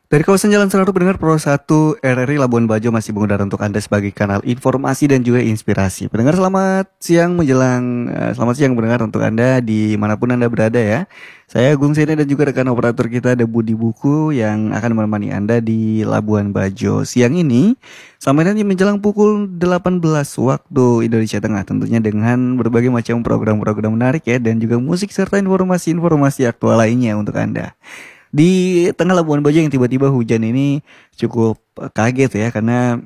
Dari kawasan Jalan Selaru pendengar Pro 1 RRI Labuan Bajo masih mengudara untuk Anda sebagai kanal informasi dan juga inspirasi. Pendengar selamat siang menjelang selamat siang pendengar untuk Anda dimanapun Anda berada ya. Saya Agung Sene dan juga rekan operator kita ada Budi Buku yang akan menemani Anda di Labuan Bajo siang ini sampai nanti menjelang pukul 18 waktu Indonesia Tengah, tentunya dengan berbagai macam program-program menarik ya dan juga musik serta informasi-informasi aktual lainnya untuk Anda. Di tengah Labuan Bajo yang tiba-tiba hujan ini cukup kaget ya karena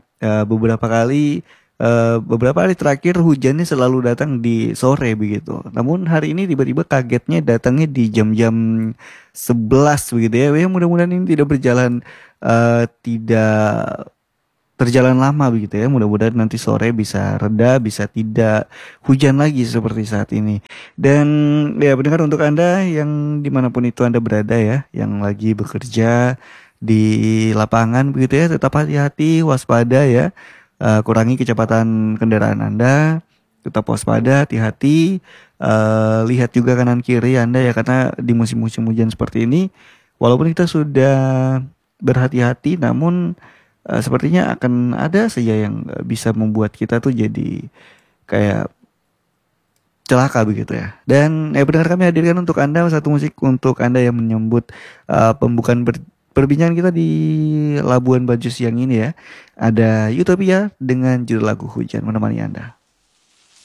beberapa hari terakhir hujannya selalu datang di sore begitu. Namun hari ini tiba-tiba kagetnya datangnya di jam-jam 11 begitu ya. Ya mudah-mudahan ini tidak berjalan tidak terjalan lama begitu ya. Mudah-mudahan nanti sore bisa reda, bisa tidak hujan lagi seperti saat ini. Dan ya pendengar untuk Anda yang dimanapun itu Anda berada ya, yang lagi bekerja di lapangan begitu ya, tetap hati-hati, waspada ya. Kurangi kecepatan kendaraan Anda, tetap waspada, hati-hati. Lihat juga kanan kiri Anda ya, karena di musim-musim hujan seperti ini, walaupun kita sudah berhati-hati, namun sepertinya akan ada saja yang bisa membuat kita tuh jadi kayak celaka begitu ya. Dan benar kami hadirkan untuk Anda satu musik untuk Anda yang menyambut pembukaan perbincangan kita di Labuan Bajo siang ini ya. Ada Utopia dengan judul lagu Hujan menemani Anda.